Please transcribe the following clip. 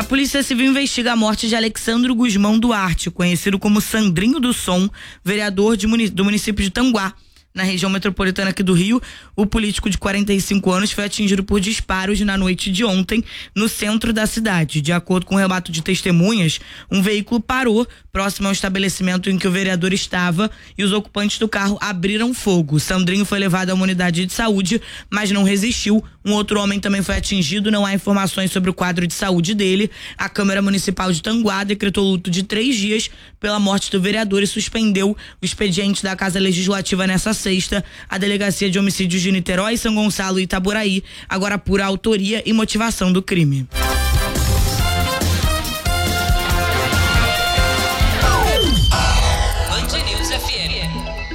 Polícia Civil investiga a morte de Alexandro Guzmão Duarte, conhecido como Sandrinho do Som, vereador do município de Tanguá. Na região metropolitana aqui do Rio, o político de 45 anos foi atingido por disparos na noite de ontem no centro da cidade. De acordo com o relato de testemunhas, um veículo parou próximo ao estabelecimento em que o vereador estava e os ocupantes do carro abriram fogo. Sandrinho foi levado a uma unidade de saúde, mas não resistiu. Um outro homem também foi atingido, não há informações sobre o quadro de saúde dele. A Câmara Municipal de Tanguá decretou luto de 3 dias pela morte do vereador e suspendeu o expediente da Casa Legislativa nessa sexta. A Delegacia de Homicídios de Niterói, São Gonçalo e Itaboraí agora apura a autoria e motivação do crime.